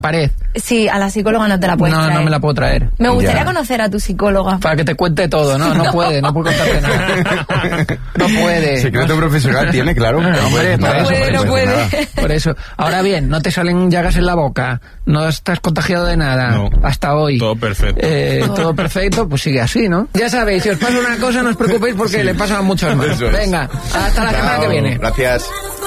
pared. Sí, a la psicóloga no te la puedes traer. No me la puedo traer. Me gustaría conocer a tu psicóloga. Para que te cuente todo, no puede contarte nada. No puede. Secreto profesional tiene, claro. Hombre, no puede. Por eso. Ahora bien, no te salen llagas en la boca, no estás contagiado de nada, hasta hoy. Todo perfecto. Todo perfecto, pues sigue así, ¿no? Ya sabéis, si os pasa una cosa, no os preocupéis porque le pasa a muchos más. Venga, hasta la semana que viene. Gracias.